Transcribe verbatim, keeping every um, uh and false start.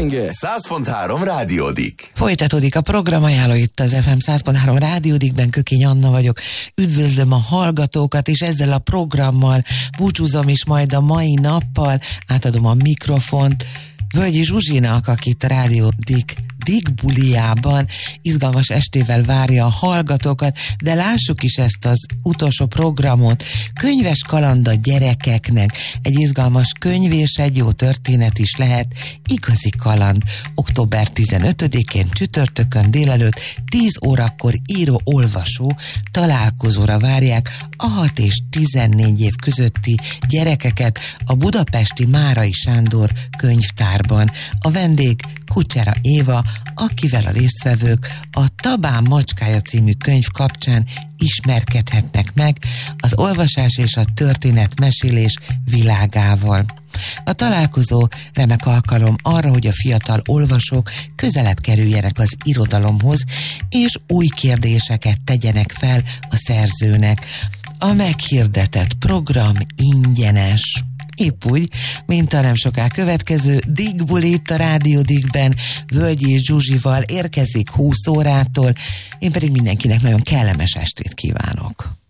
zsenge. száz pont három Rádiódik. Folytatódik a program, ajánló itt az ef em száz pont három Rádiódikben, Kökény Anna vagyok. Üdvözlöm a hallgatókat, és ezzel a programmal búcsúzom is majd a mai nappal. Átadom a mikrofont Völgyi Zsuzsinak, akit a Rádiódik Dig buliában izgalmas estével várja a hallgatókat, de lássuk is ezt az utolsó programot. Könyves kaland a gyerekeknek, egy izgalmas könyv és egy jó történet is lehet, igazi kaland. október tizenötödikén csütörtökön délelőtt tíz órakor író-olvasó találkozóra várják a hat és tizennégy év közötti gyerekeket a budapesti Márai Sándor könyvtárban. A vendég Kucsera Éva, akivel a résztvevők a Tabán macskája című könyv kapcsán ismerkedhetnek meg az olvasás és a történetmesélés világával. A találkozó remek alkalom arra, hogy a fiatal olvasók közelebb kerüljenek az irodalomhoz, és új kérdéseket tegyenek fel a szerzőnek. A meghirdetett program ingyenes. Épp úgy, mint a nem soká következő Dig buli itt a Rádiódikben, Völgyi Zsuzsival érkezik húsz órától, én pedig mindenkinek nagyon kellemes estét kívánok.